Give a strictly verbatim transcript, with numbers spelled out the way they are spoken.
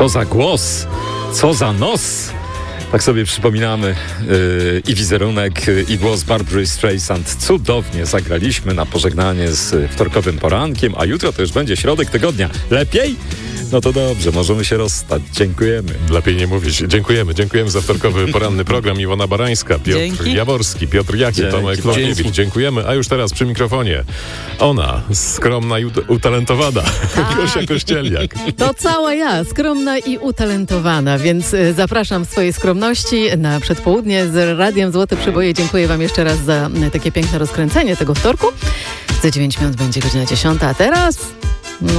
Co za głos, co za nos. Tak sobie przypominamy yy, i wizerunek, yy, i głos Barbry Streisand. Cudownie zagraliśmy na pożegnanie z wtorkowym porankiem, a jutro to już będzie środek tygodnia. Lepiej? No to dobrze, możemy się rozstać. Dziękujemy. Lepiej nie mówić. Dziękujemy. Dziękujemy za wtorkowy poranny program. Iwona Barańska, Piotr Dzięki. Jaworski, Piotr Jaki, Tomek Ląkiewicz. Dziękujemy. A już teraz przy mikrofonie ona, skromna i ut- utalentowana, Gosia Kościeliak. To cała ja, skromna i utalentowana, więc y, zapraszam w swojej skromności na przedpołudnie z Radiem Złote Przyboje. Dziękuję wam jeszcze raz za y, takie piękne rozkręcenie tego wtorku. Za dziewięć minut będzie godzina dziesiąta, a teraz